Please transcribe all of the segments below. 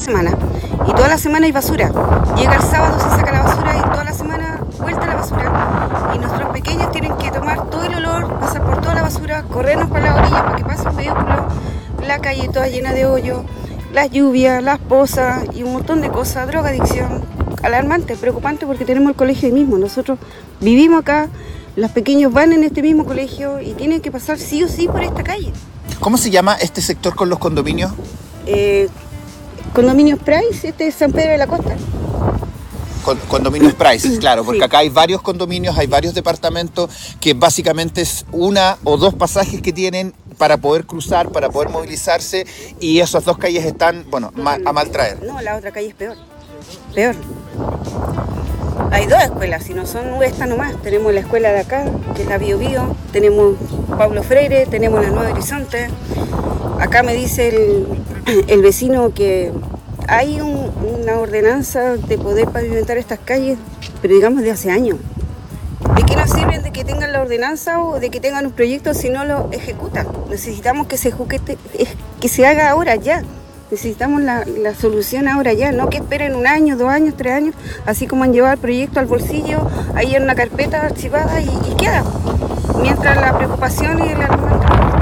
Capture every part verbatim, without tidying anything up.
semana. Y toda la semana hay basura. Llega el sábado, se saca la basura y toda la semana vuelta la basura. Y nuestros pequeños tienen que tomar todo el olor, pasar por toda la basura, corrernos para la orilla para que pase un vehículo. La calle toda llena de hoyo, las lluvias, las pozas y un montón de cosas, drogadicción. Alarmante, preocupante porque tenemos el colegio ahí mismo. Nosotros vivimos acá, los pequeños van en este mismo colegio y tienen que pasar sí o sí por esta calle. ¿Cómo se llama este sector con los condominios? Eh, Condominios Price, este es San Pedro de la Costa. Con, condominios Price, claro, porque Sí. acá hay varios condominios, hay varios departamentos que básicamente es una o dos pasajes que tienen para poder cruzar, para poder movilizarse, y esas dos calles están, bueno, ma- a mal traer. No, la otra calle es peor. Peor. Hay dos escuelas, si no son esta nomás. Tenemos la escuela de acá, que es la Bio Bio, tenemos Pablo Freire, tenemos la Nueva Horizonte. Acá me dice el, el vecino que hay un- una ordenanza de poder pavimentar estas calles, pero digamos de hace años. ¿De qué nos sirven de que tengan la ordenanza o de que tengan un proyecto si no lo ejecutan? Necesitamos que se ejecute, que se haga ahora ya. Necesitamos la, la solución ahora ya, no que esperen un año, dos años, tres años, así como han llevado el proyecto al bolsillo, ahí en una carpeta archivada y, y queda. Mientras la preocupación y el argumento de los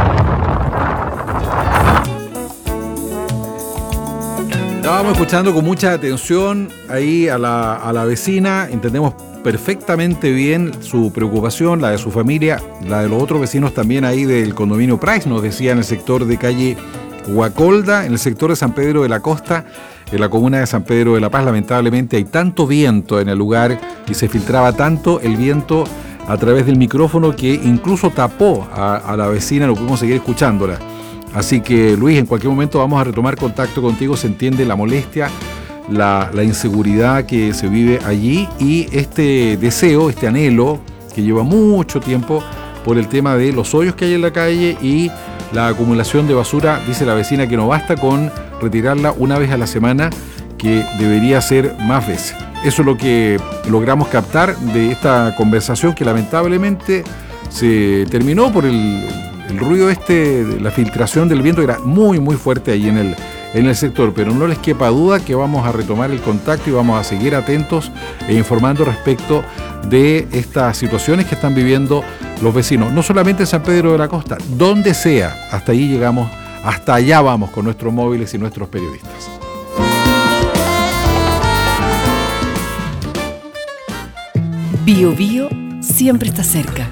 pequeños. Estábamos escuchando con mucha atención ahí a la, a la vecina, entendemos perfectamente bien su preocupación, la de su familia, la de los otros vecinos también ahí del condominio Price, nos decía en el sector de calle Huacolda, en el sector de San Pedro de la Costa, en la comuna de San Pedro de la Paz. Lamentablemente hay tanto viento en el lugar y se filtraba tanto el viento a través del micrófono que incluso tapó a, a la vecina, no pudimos seguir escuchándola. Así que, Luis, en cualquier momento vamos a retomar contacto contigo, se entiende la molestia, la, la inseguridad que se vive allí y este deseo, este anhelo que lleva mucho tiempo por el tema de los hoyos que hay en la calle y la acumulación de basura. Dice la vecina que no basta con retirarla una vez a la semana, que debería ser más veces. Eso es lo que logramos captar de esta conversación, que lamentablemente se terminó por el, el ruido este, de la filtración del viento, que era muy muy fuerte ahí en el, en el sector, pero no les quepa duda que vamos a retomar el contacto y vamos a seguir atentos e informando respecto de estas situaciones que están viviendo los vecinos, no solamente en San Pedro de la Costa, donde sea. Hasta ahí llegamos, hasta allá vamos con nuestros móviles y nuestros periodistas. Bio Bio siempre está cerca.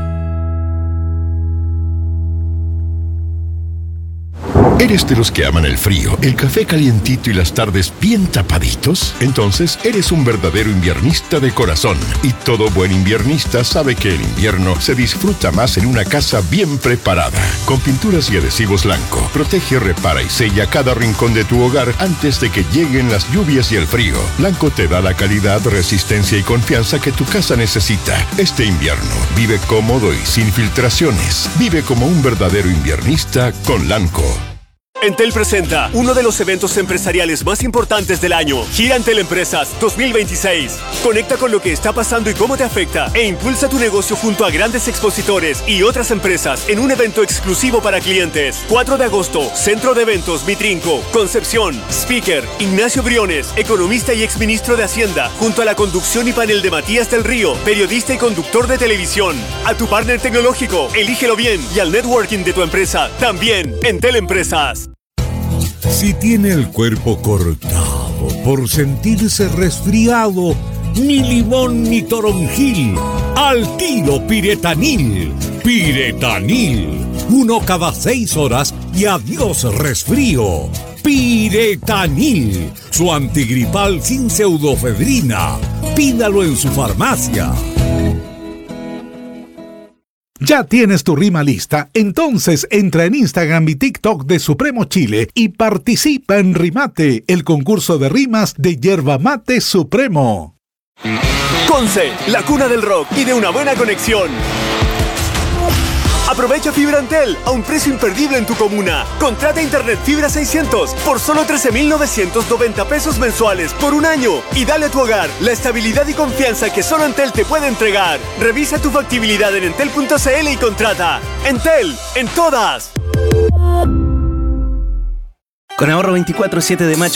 ¿Eres de los que aman el frío, el café calientito y las tardes bien tapaditos? Entonces eres un verdadero inviernista de corazón. Y todo buen inviernista sabe que el invierno se disfruta más en una casa bien preparada. Con pinturas y adhesivos Lanco, protege, repara y sella cada rincón de tu hogar antes de que lleguen las lluvias y el frío. Lanco te da la calidad, resistencia y confianza que tu casa necesita. Este invierno, vive cómodo y sin filtraciones. Vive como un verdadero inviernista con Lanco. Entel presenta uno de los eventos empresariales más importantes del año, Gira Entel Empresas dos mil veintiséis. Conecta con lo que está pasando y cómo te afecta e impulsa tu negocio junto a grandes expositores y otras empresas en un evento exclusivo para clientes. cuatro de agosto, Centro de Eventos Mitrinco, Concepción. Speaker, Ignacio Briones, economista y exministro de Hacienda, junto a la conducción y panel de Matías del Río, periodista y conductor de televisión. A tu partner tecnológico, elígelo bien, y al networking de tu empresa, también, Entel Empresas. Si tiene el cuerpo cortado por sentirse resfriado, ni limón ni toronjil, al tiro Piretanil. Piretanil, uno cada seis horas y adiós resfrío. Piretanil, su antigripal sin pseudofedrina. Pídalo en su farmacia. ¿Ya tienes tu rima lista? Entonces entra en Instagram y TikTok de Supremo Chile y participa en Rimate, el concurso de rimas de Yerba Mate Supremo. Conce, la cuna del rock y de una buena conexión. Aprovecha Fibra Entel a un precio imperdible en tu comuna. Contrata Internet Fibra seiscientos por solo trece mil novecientos noventa pesos mensuales por un año y dale a tu hogar la estabilidad y confianza que solo Entel te puede entregar. Revisa tu factibilidad en entel punto c l y contrata. Entel, en todas. Con ahorro veinticuatro siete de mayo